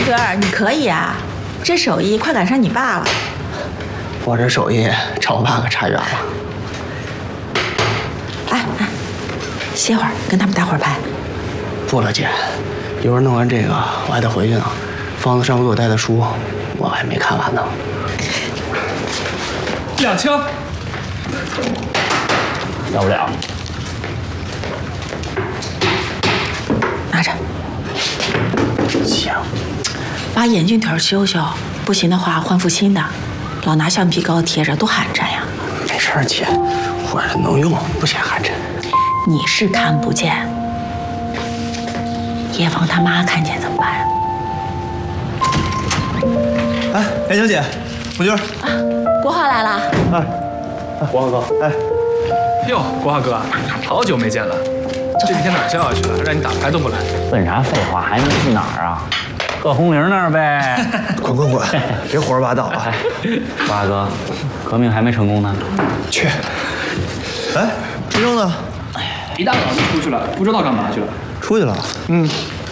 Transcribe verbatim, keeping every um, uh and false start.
哥，你可以啊，这手艺快赶上你爸了。 我这手艺差我爸可差远了。 哎哎，歇会儿，跟他们大伙儿拍。 不了，姐，一会儿弄完这个我还得回去呢。方子上回给我带的书我还没看完呢。 两枪， 要不了。 拿着。 行。 把眼镜条修修，不行的话换副新的。老拿橡皮膏贴着，多寒碜呀！ 没事儿，姐，我这能用，不嫌寒碜。 你是看不见，叶枫他妈看见怎么办？ 哎，严小姐，红军。 啊，国华来了。 哎，国华哥，哎， 哟，国华哥，好久没见了，这几天哪儿消下去了？让你打牌都不来。 问啥废话？还能去哪儿啊？搁红玲那儿呗。 滚滚滚，别胡说八道啊！ 国华哥，革命还没成功呢。 去。哎，志征呢？ 一大早就出去了，不知道干嘛去了。 出去了。 嗯，